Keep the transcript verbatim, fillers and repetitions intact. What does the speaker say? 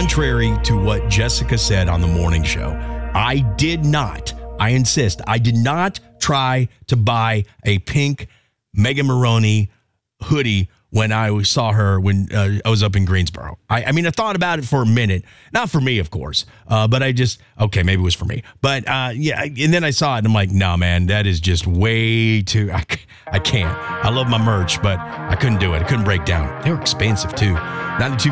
contrary to what Jessica said on the morning show, I did not, I insist, I did not try to buy a pink Megan Maroney hoodie when I saw her when uh, I was up in Greensboro. I, I mean, I thought about it for a minute. Not for me, of course, uh, but I just, okay, maybe it was for me. But uh, yeah, and then I saw it and I'm like, no, man, that is just way too, I, I can't. I love my merch, but I couldn't do it. I couldn't break down. They were expensive too. ninety-two